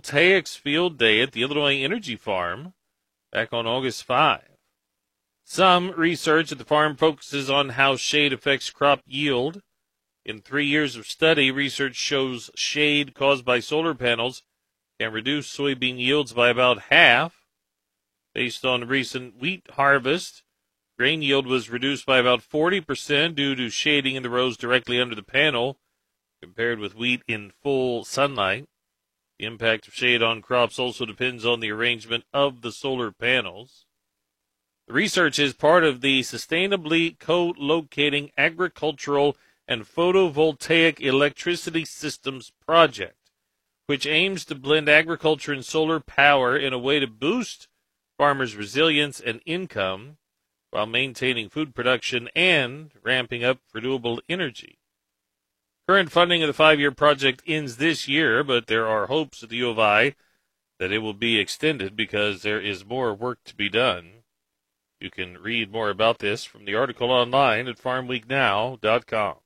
Photovoltaics Field Day at the Illinois Energy Farm back on August 5. Some research at the farm focuses on how shade affects crop yield. In 3 years of study, research shows shade caused by solar panels can reduce soybean yields by about half. Based on recent wheat harvest, grain yield was reduced by about 40% due to shading in the rows directly under the panel, compared with wheat in full sunlight. The impact of shade on crops also depends on the arrangement of the solar panels. The research is part of the Sustainably Co-Locating Agricultural and Photovoltaic Electricity Systems project, which aims to blend agriculture and solar power in a way to boost farmers' resilience and income while maintaining food production and ramping up renewable energy. Current funding of the 5-year project ends this year, but there are hopes at the U of I that it will be extended because there is more work to be done. You can read more about this from the article online at farmweeknow.com.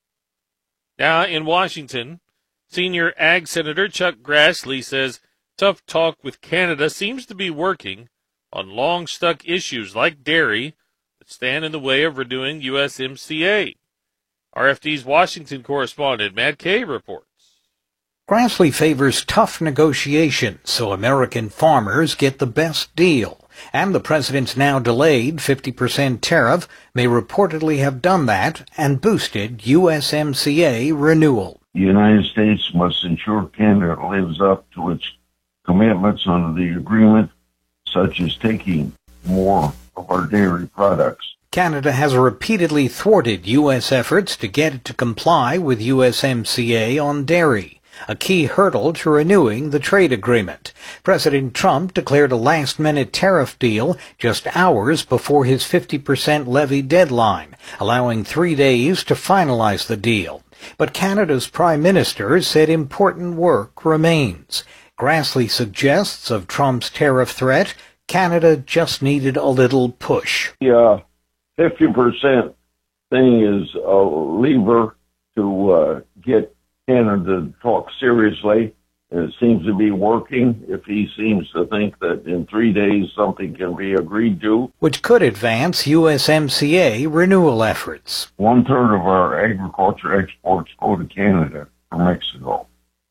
Now in Washington, senior ag senator Chuck Grassley says tough talk with Canada seems to be working on long-stuck issues like dairy that stand in the way of renewing USMCA. RFD's Washington correspondent Matt Kay reports. Grassley favors tough negotiations so American farmers get the best deal. And the president's now delayed 50% tariff may reportedly have done that and boosted USMCA renewal. The United States must ensure Canada lives up to its commitments under the agreement, such as taking more of our dairy products. Canada has repeatedly thwarted U.S. efforts to get it to comply with USMCA on dairy, a key hurdle to renewing the trade agreement. President Trump declared a last-minute tariff deal just hours before his 50% levy deadline, allowing 3 days to finalize the deal. But Canada's Prime Minister said important work remains. Grassley suggests of Trump's tariff threat, Canada just needed a little push. The 50% thing is a lever to get Canada to talk seriously, and it seems to be working if he seems to think that in 3 days something can be agreed to. Which could advance USMCA renewal efforts. 1/3 of our agriculture exports go to Canada from Mexico.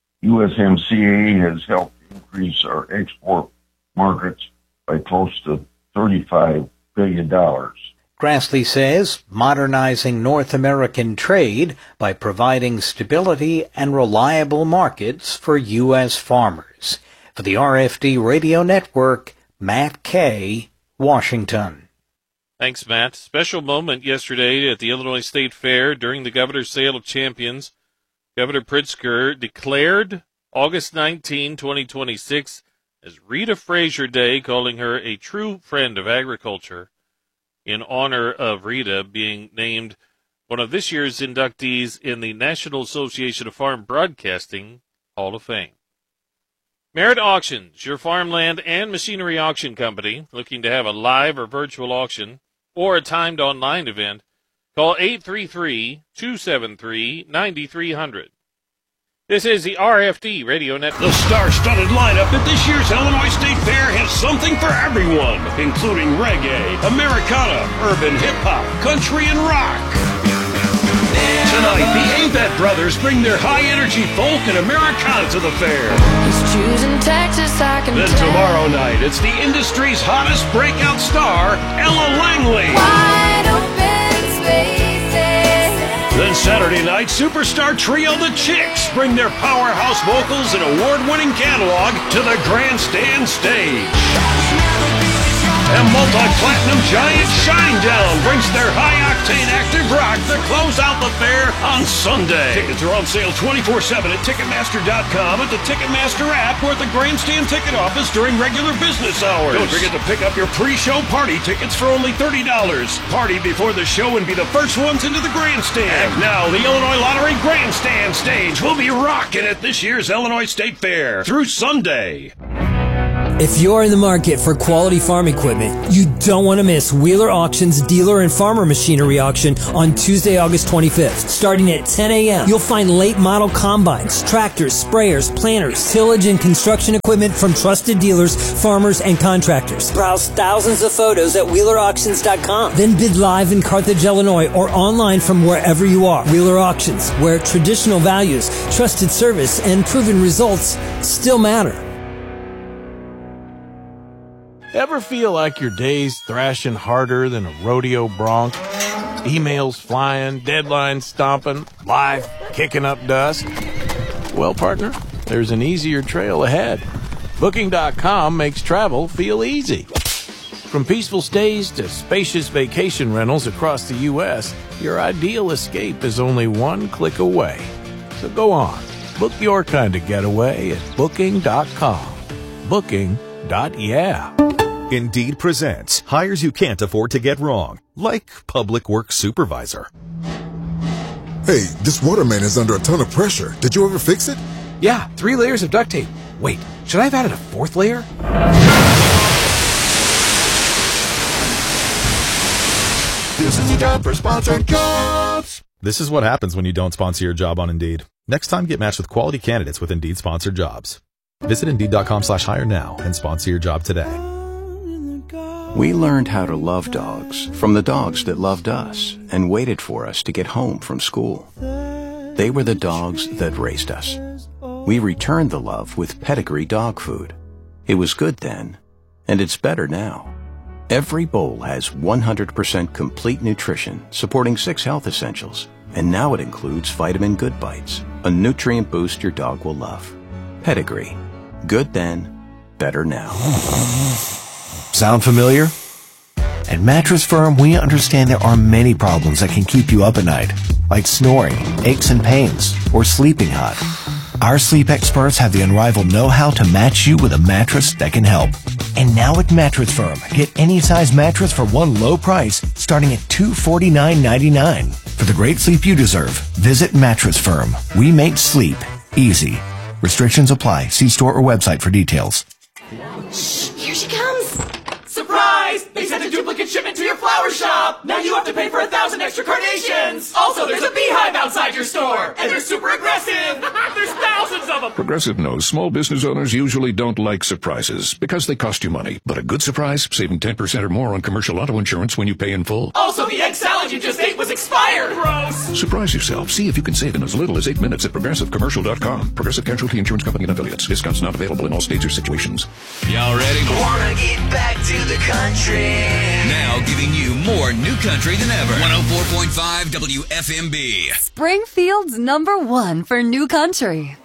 USMCA has helped increase our export markets by close to $35 billion. Grassley says modernizing North American trade by providing stability and reliable markets for U.S. farmers. For the RFD Radio Network, Matt Kay, Washington. Thanks, Matt. Special moment yesterday at the Illinois State Fair during the Governor's Sale of Champions. Governor Pritzker declared August 19, 2026 as Rita Frazier Day, calling her a true friend of agriculture, in honor of Rita being named one of this year's inductees in the National Association of Farm Broadcasting Hall of Fame. Merit Auctions, your farmland and machinery auction company, looking to have a live or virtual auction or a timed online event, call 833-273-9300. This is the RFD Radio Network. The star-studded lineup at this year's Illinois State Fair has something for everyone, including reggae, Americana, urban hip-hop, country, and rock. Tonight, the Avett Brothers bring their high-energy folk and Americana to the fair. He's choosing Texas, I can Then tell. tomorrow night, it's the industry's hottest breakout star, Ella Langley. Wide open spaces. Then Saturday night, superstar trio The Chicks bring their powerhouse vocals and award-winning catalog to the grandstand stage. And multi-platinum giant Shinedown brings their high-octane active rock to close out the fair on Sunday. Tickets are on sale 24/7 at Ticketmaster.com, at the Ticketmaster app, or at the grandstand ticket office during regular business hours. Don't forget to pick up your pre-show party tickets for only $30. Party before the show and be the first ones into the grandstand. And now, the Illinois Lottery Grandstand stage will be rocking at this year's Illinois State Fair through Sunday. If you're in the market for quality farm equipment, you don't want to miss Wheeler Auction's Dealer and Farmer Machinery Auction on Tuesday, August 25th. Starting at 10 a.m., you'll find late model combines, tractors, sprayers, planters, tillage and construction equipment from trusted dealers, farmers, and contractors. Browse thousands of photos at WheelerAuctions.com. Then bid live in Carthage, Illinois, or online from wherever you are. Wheeler Auctions, where traditional values, trusted service, and proven results still matter. Ever feel like your day's thrashing harder than a rodeo bronc? Emails flying, deadlines stomping, life kicking up dust? Well, partner, there's an easier trail ahead. Booking.com makes travel feel easy. From peaceful stays to spacious vacation rentals across the U.S., your ideal escape is only one click away. So go on, book your kind of getaway at Booking.com. Booking.yeah. Indeed presents hires you can't afford to get wrong, like public works supervisor. Hey, this waterman is under a ton of pressure. Did you ever fix it? Yeah, 3 layers of duct tape. Wait, should I have added a 4th layer? This is a job for sponsored jobs. This is what happens when you don't sponsor your job on Indeed. Next time, get matched with quality candidates with Indeed sponsored jobs. Visit Indeed.com/hire now and sponsor your job today. We learned how to love dogs from the dogs that loved us and waited for us to get home from school. They were the dogs that raised us. We returned the love with Pedigree dog food. It was good then, and it's better now. Every bowl has 100% complete nutrition, supporting 6 health essentials. And now it includes Vitamin Good Bites, a nutrient boost your dog will love. Pedigree. Good then, better now. Sound familiar? At Mattress Firm, we understand there are many problems that can keep you up at night, like snoring, aches and pains, or sleeping hot. Our sleep experts have the unrivaled know-how to match you with a mattress that can help. And now at Mattress Firm, get any size mattress for one low price, starting at $249.99. For the great sleep you deserve, visit Mattress Firm. We make sleep easy. Restrictions apply. See store or website for details. Here she comes! Surprise! They sent a duplicate shipment to your flower shop! Now you have to pay for 1,000 extra carnations! Also, there's a beehive outside your store! And they're super aggressive! There's thousands of them! Progressive knows small business owners usually don't like surprises because they cost you money. But a good surprise, saving 10% or more on commercial auto insurance when you pay in full. Also, the egg salad you just ate was expired! Gross! Surprise yourself. See if you can save in as little as 8 minutes at ProgressiveCommercial.com. Progressive Casualty Insurance Company and Affiliates. Discounts not available in all states or situations. Y'all ready? Wanna get back to the country. Now giving you more new country than ever. 104.5 WFMB. Springfield's #1 for new country.